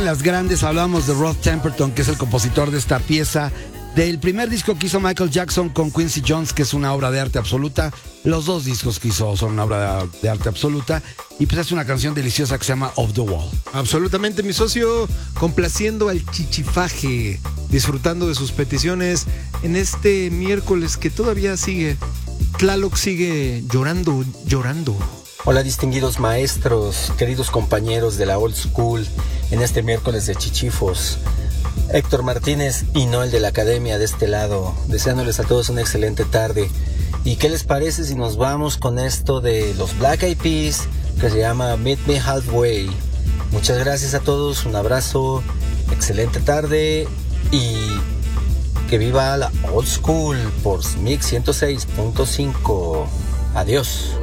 Las grandes, hablamos de Rod Temperton, que es el compositor de esta pieza, del primer disco que hizo Michael Jackson con Quincy Jones, que es una obra de arte absoluta. Los dos discos que hizo son una obra de arte absoluta. Y pues es una canción deliciosa que se llama Off the Wall. Absolutamente, mi socio, complaciendo al chichifaje, disfrutando de sus peticiones en este miércoles que todavía sigue. Tlaloc sigue llorando. Hola, distinguidos maestros, queridos compañeros de la Old School, en este miércoles de chichifos. Héctor Martínez y Noel de la Academia de este lado, deseándoles a todos una excelente tarde. ¿Y qué les parece si nos vamos con esto de los Black Eyed Peas, que se llama Meet Me Halfway? Muchas gracias a todos, un abrazo, excelente tarde y que viva la Old School por Mix 106.5. Adiós.